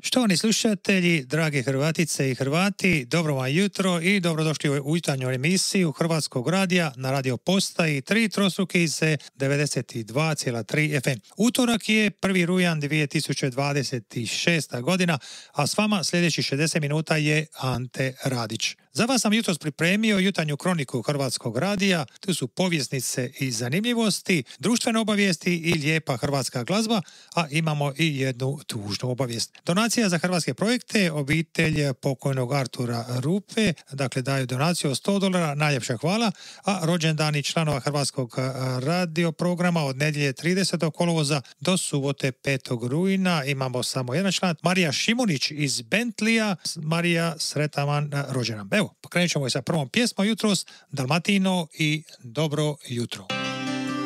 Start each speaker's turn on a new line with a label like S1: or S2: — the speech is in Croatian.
S1: Štovani slušatelji, dragi Hrvatice i Hrvati, dobro vam jutro i dobrodošli u jutarnju emisiju Hrvatskog radija na radio postaji 3 trostrukice 92,3 FM. Utorak je 1. rujan 2026. godina, a s vama sljedeći 60 minuta je Ante Radić. Za vas sam jutros pripremio jutarnju kroniku Hrvatskog radija, tu su povjesnice i zanimljivosti, društvene obavijesti i lijepa hrvatska glazba, a imamo i jednu tužnu obavijest. Donacija za hrvatske projekte, obitelj pokojnog Artura Rupe, dakle daju donaciju od $100, najljepša hvala, a rođendani članova Hrvatskog radio programa od nedjelje 30. kolovoza do subote 5. rujna imamo samo jedan član, Marija Šimunić iz Bentleya. Marija, sretan vam rođendan. Evo, krenut ćemo i sa prvom pjesmom jutros, Dalmatino i Dobro jutro.